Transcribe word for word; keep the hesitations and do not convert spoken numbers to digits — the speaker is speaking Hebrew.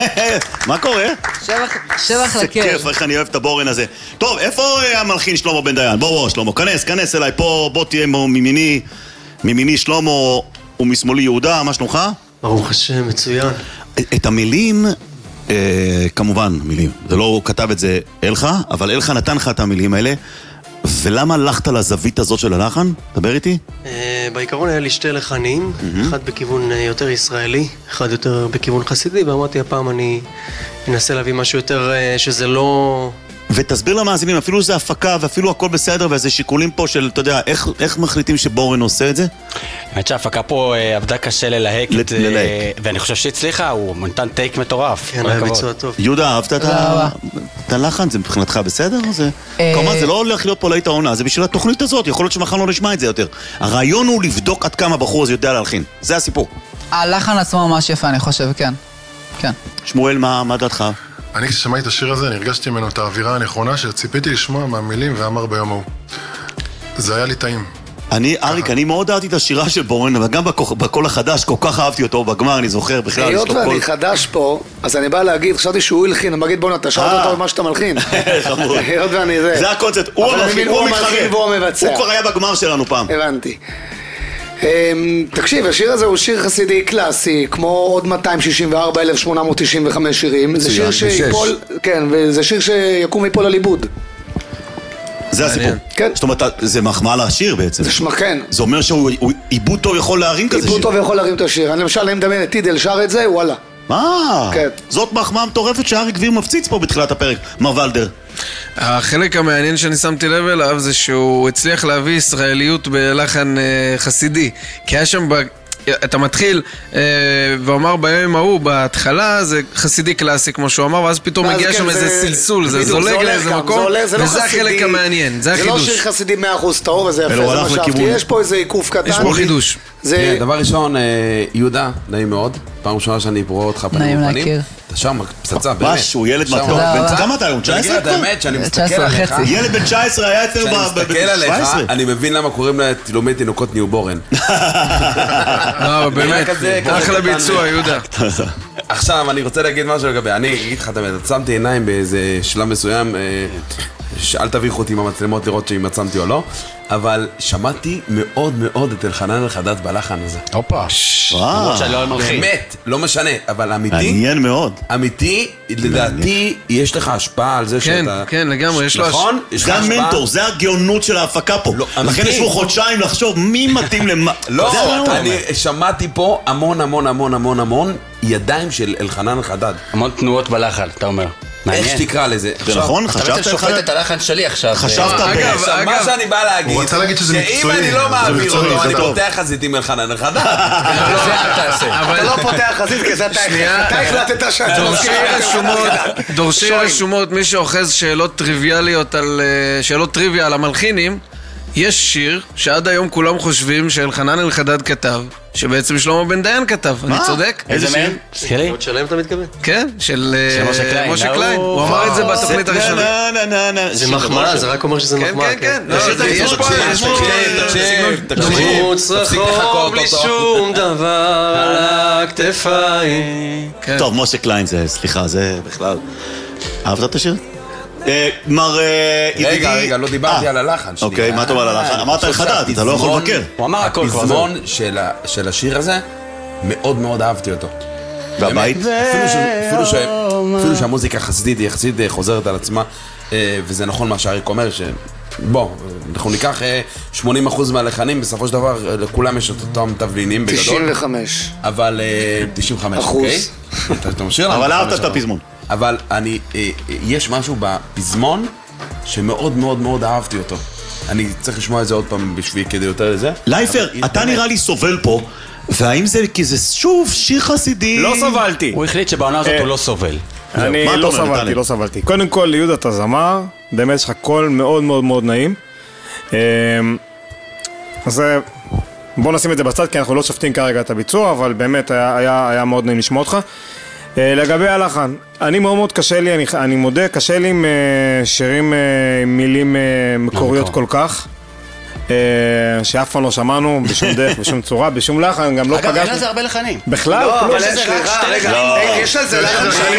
מה קורה? שבח לקר. זה כיף, איך אני אוהב את הבורן הזה. טוב, איפה המלחין שלמה בן דיין? בוא, בוא, שלמה, כנס, כנס אליי פה, בוא תהיה ממיני, ממיני שלמה ומשמאלי יהודה, מה שלומך? ברוך השם, מצוין. את המילים, כמובן, מילים, זה לא כתב את זה אלך, אבל אלך נתן לך את המילים האלה, ולמה הלכת לזווית הזאת של הלחן? דבר איתי. בעיקרון היה לי שתי לחנים, אחד בכיוון יותר ישראלי, אחד יותר בכיוון חסידי, ואמרתי הפעם אני אנסה להביא משהו יותר שזה לא... ותסביר למאזינים, אפילו זה הפקה ואפילו הכל בסדר, וזה שיקולים פה של, אתה יודע, איך, איך מחליטים שבורן עושה את זה? האמת שההפקה פה עבדה קשה ללהק, ואני חושב שהצליחה, הוא נתן טייק מטורף. כן, היה ביצוע טוב. יהודה, אהבת את הלחן? זה מבחינתך בסדר? כלומר, זה לא הולך להיות פה להיט העונה, זה בשביל התוכנית הזאת, יכול להיות שמחר לא נשמע את זה יותר. הרעיון הוא לבדוק עד כמה בחור הזה יודע להלחין, זה הסיפור. הלחן עצמו ממש יפה, אני חושב, כן. כן. שמואל, מה דעתך? אני כששמעתי את השיר הזה, נרגשתי ממנו את האווירה הנכונה שציפיתי לשמוע מהמילים ואמר ביום ההוא. זה היה לי טעים. אני, אריק, אני מאוד אהבתי את השירה של בורן, אבל גם בקול החדש, כל כך אהבתי אותו בגמר, אני זוכר בכלל. היות ואני חדש פה, אז אני בא להגיד, חשבתי שהוא הלחין, אני אגיד בוא אתה שאלת אותו מה שאתה מלחין. חמוד. היות ואני זה. זה הקונצפט, הוא המלחין, הוא המתחרה. הוא כבר היה בגמר שלנו פעם. הבנתי. תקשיב, השיר הזה הוא שיר חסידי קלאסי, כמו עוד מאתיים שישים וארבעה אלף שמונה מאות תשעים וחמש שירים. זה שיר שיפול, כן, וזה שיר שיקום ויפול על עיבוד. זה הסיפור. כן. זאת אומרת, זה מחמאה לשיר בעצם. זה שמע, כן. זה אומר שהוא עיבוד טוב יכול להרים כזה שיר. עיבוד טוב יכול להרים את השיר. אני למשל, אני מדמיין את טידל שר את זה, וואלה. מה? כן. זאת מחמאה מטורפת שאריק גביר מפציץ פה בתחילת הפרק, מר ולדר. החלק המעניין שאני שמתי לב אליו זה שהוא הצליח להביא ישראליות בלחן חסידי, כי היה שם, אתה מתחיל ואומר ביום ההוא בהתחלה זה חסידי קלאסי כמו שהוא אמר, ואז פתאום מגיע שם איזה סלסול, זה זולג לאיזה מקום, וזה החלק המעניין, זה החידוש. זה לא שיר חסידי מאה אחוז טהור וזה יפה, זה מה שאהבתי, יש פה איזה עיקוף קטן, יש פה חידוש. דבר ראשון, יהודה, נעים מאוד, פעם ראשונה שאני רואה אותך פנים בפנים, אתה שם פצצה, באמת. ממש, הוא ילד מתוק, כמה אתה היום? תשע עשרה כבר? באמת, שאני מסתכל עליך, ילד בן תשע עשרה היה יותר ב-שבע עשרה. אני מבין למה קוראים לה תילומי תינוקות ניובורן. לא, באמת, אחלה ביצוע, יהודה. עכשיו, אני רוצה להגיד משהו לגבי, אני אגיד לך, אתה שמתי עיניים באיזה שלב מסוים, אל תביך אותי עם המצלמות לראות שאם עצמתי או לא, אבל שמעתי מאוד מאוד את אלחנן אלחדד בלחן הזה. הופה. וואו. באמת, לא משנה, אבל אמיתי. מעניין מאוד. אמיתי, לדעתי, יש לך השפעה על זה שאתה... כן, כן, לגמרי, יש לו השפעה. נכון? זה המנטור, זה הגאונות של ההפקה פה. לכן יש לו חודשיים לחשוב מי מתאים למה. לא, אני שמעתי פה המון המון המון המון המון ידיים של אלחנן אלחדד. המון תנועות בלחן, אתה אומר. איך שתקרא לזה? זה נכון? אתה בעצם שופט את הלחן שלי עכשיו. חשבת אגב, מה שאני בא להגיד, שאם אני לא מעביר אותו, אני פותח חזית עם אלחנן אלחדד. אתה לא פותח חזית, כי זה אתה החלטת שאתה דורשי רשומות, מי שאוחז שאלות טריוויאליות על שאלות טריוויה על המלחינים, יש שיר שעד היום כולם חושבים שאלחנן אלחדד כתב, שבעצם שלמה בן דיין כתב, אני צודק? איזה מהם? שלי? עוד שלם אתה מתכוון? כן, של משה קליין, הוא אמר את זה בתוכנית הראשונה. זה מחמאה, זה רק אומר שזה מחמאה. כן, כן, יש פה, יש פה, מחוץ רחוב לי שום דבר על הכתפיים. טוב, משה קליין זה, סליחה, זה בכלל... אהבת את השיר? מר ידידי... רגע, רגע, לא דיברתי על הלחן שלי. אוקיי, מה אתה אומר על הלחן? אמרת על חדד, אתה לא יכול לבקר. הוא אמר הכל כבר. הפזמון של השיר הזה, מאוד מאוד אהבתי אותו. והבית? אפילו שהמוזיקה חסידית היא יחסית חוזרת על עצמה, וזה נכון מה שאריק אומר, בוא, אנחנו ניקח שמונים אחוז מהלחנים, בסופו של דבר לכולם יש את אותם תבלינים בגדול. תשעים וחמש. אבל תשעים וחמש, אוקיי? אבל אהבת את הפזמון. אבל אני, יש משהו בפזמון שמאוד מאוד מאוד אהבתי אותו. אני צריך לשמוע את זה עוד פעם בשביל כדי יותר לזה. לייפר, אתה נראה לי סובל פה, והאם זה כי זה שוב שיר חסידי? לא סבלתי. הוא החליט שבעונה הזאת הוא לא סובל. אני לא סבלתי, לא סבלתי. קודם כל, ליהודה אתה זמר, באמת יש לך קול מאוד מאוד מאוד נעים. אז בוא נשים את זה בצד, כי אנחנו לא שופטים כרגע את הביצוע, אבל באמת היה מאוד נעים לשמוע אותך. לגבי הלחן, אני מאוד מאוד קשה לי, אני, אני מודה, קשה לי עם שירים עם מילים מקוריות כל כך. שאף פעם לא שמענו בשום דרך, בשום צורה, בשום לחן, גם לא פגשנו. אגב, אין לזה הרבה לחנים. בכלל? לא, אבל סליחה, רגע, יש על זה לחן